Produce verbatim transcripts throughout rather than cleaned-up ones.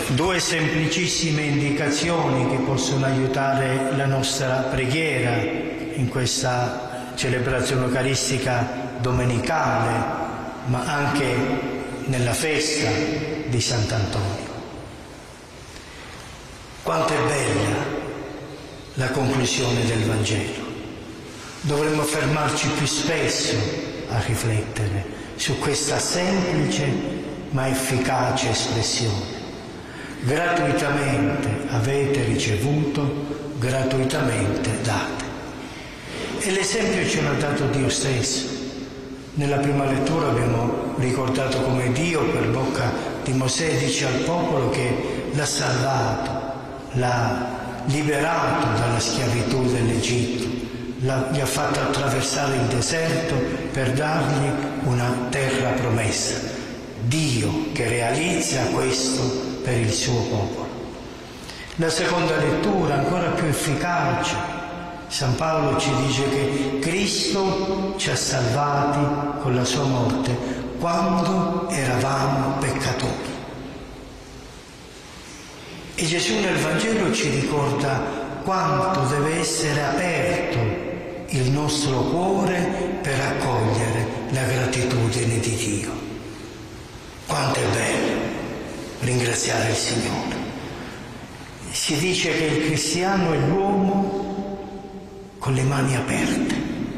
Due semplicissime indicazioni che possono aiutare la nostra preghiera in questa celebrazione eucaristica domenicale, ma anche nella festa di Sant'Antonio. Quanto è bella la conclusione del Vangelo. Dovremmo fermarci più spesso a riflettere su questa semplice ma efficace espressione. Gratuitamente avete ricevuto, gratuitamente date. E l'esempio ce l'ha dato Dio stesso. Nella prima lettura abbiamo ricordato come Dio per bocca di Mosè dice al popolo che l'ha salvato, l'ha liberato dalla schiavitù dell'Egitto, l'ha, gli ha fatto attraversare il deserto per dargli una terra promessa. Dio che realizza questo per il suo popolo. La seconda lettura, ancora più efficace, San Paolo ci dice che Cristo ci ha salvati con la sua morte quando eravamo peccatori. E Gesù nel Vangelo ci ricorda quanto deve essere aperto il nostro cuore per accogliere la gratitudine di Dio. Quanto è bello ringraziare il Signore. Si dice che il cristiano è l'uomo con le mani aperte,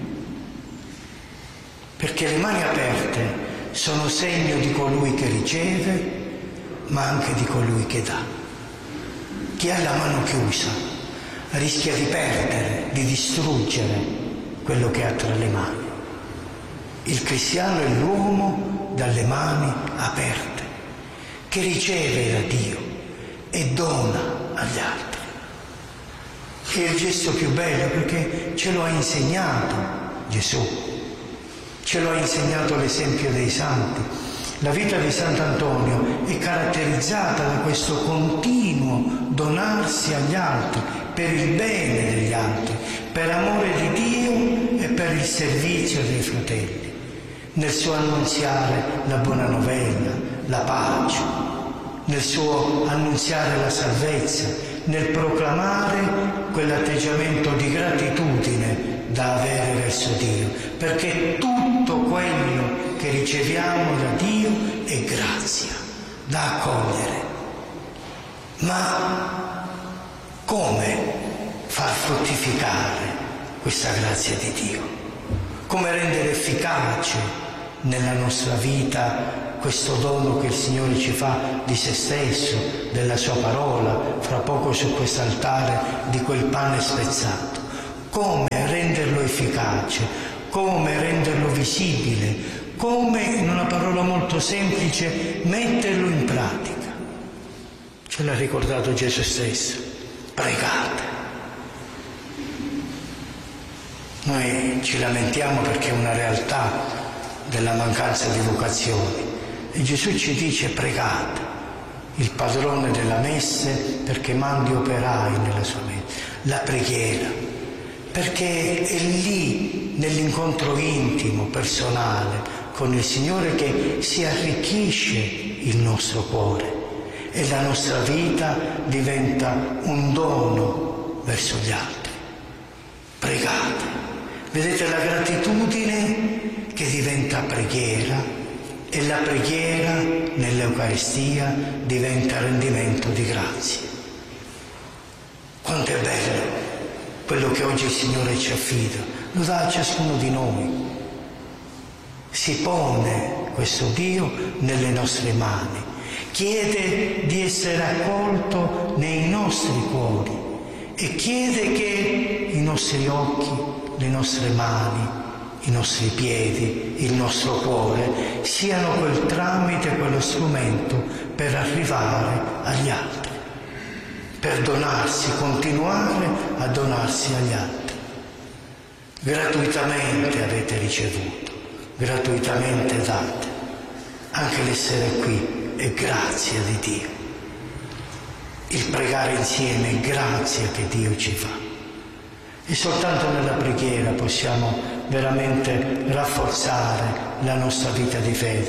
perché le mani aperte sono segno di colui che riceve, ma anche di colui che dà. Chi ha la mano chiusa rischia di perdere, di distruggere quello che ha tra le mani. Il cristiano è l'uomo dalle mani aperte, che riceve da Dio e dona agli altri. È il gesto più bello perché ce lo ha insegnato Gesù, ce lo ha insegnato l'esempio dei santi. La vita di Sant'Antonio è caratterizzata da questo continuo donarsi agli altri, per il bene degli altri, per amore di Dio e per il servizio dei fratelli, nel suo annunziare la buona novella, la pace, nel suo annunziare la salvezza, nel proclamare quell'atteggiamento di gratitudine da avere verso Dio, perché tutto quello che riceviamo da Dio è grazia, da accogliere. Ma come far fruttificare questa grazia di Dio? Come rendere efficace nella nostra vita questo dono che il Signore ci fa di se stesso, della sua parola, fra poco su quest'altare di quel pane spezzato? Come renderlo efficace? Come renderlo visibile? Come, in una parola molto semplice, metterlo in pratica? Ce l'ha ricordato Gesù stesso. Pregate. Noi ci lamentiamo perché è una realtà della mancanza di vocazioni. E Gesù ci dice pregate, il padrone della messe perché mandi operai nella sua messe, la preghiera, perché è lì nell'incontro intimo, personale con il Signore che si arricchisce il nostro cuore e la nostra vita diventa un dono verso gli altri. Pregate, vedete la gratitudine che diventa preghiera, e la preghiera nell'Eucaristia diventa rendimento di grazie. Quanto è bello quello che oggi il Signore ci affida, lo dà a ciascuno di noi. Si pone questo Dio nelle nostre mani, chiede di essere accolto nei nostri cuori e chiede che i nostri occhi, le nostre mani, i nostri piedi, il nostro cuore siano quel tramite, quello strumento per arrivare agli altri, per donarsi, continuare a donarsi agli altri. Gratuitamente avete ricevuto, gratuitamente date. Anche l'essere qui è grazia di Dio. Il pregare insieme è grazia che Dio ci fa. E soltanto nella preghiera possiamo veramente rafforzare la nostra vita di fede.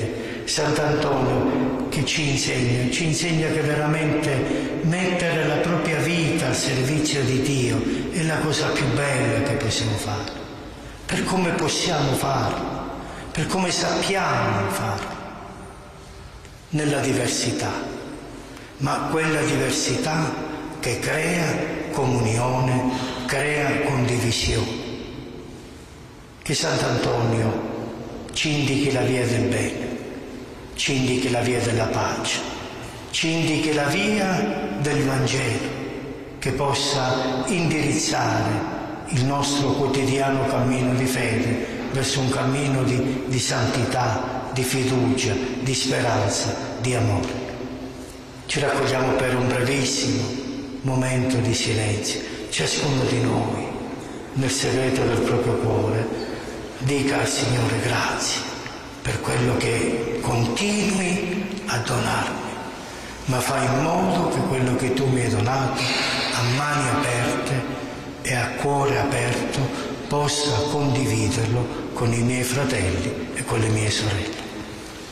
Sant'Antonio che ci insegna, ci insegna che veramente mettere la propria vita al servizio di Dio è la cosa più bella che possiamo fare, per come possiamo farlo, per come sappiamo farlo, nella diversità, ma quella diversità che crea comunione, crea condivisione. Che Sant'Antonio ci indichi la via del bene, ci indichi la via della pace, ci indichi la via del Vangelo, che possa indirizzare il nostro quotidiano cammino di fede verso un cammino di, di santità, di fiducia, di speranza, di amore. Ci raccogliamo per un brevissimo momento di silenzio, ciascuno di noi, nel segreto del proprio cuore, dica al Signore grazie per quello che continui a donarmi, ma fai in modo che quello che tu mi hai donato a mani aperte e a cuore aperto possa condividerlo con i miei fratelli e con le mie sorelle.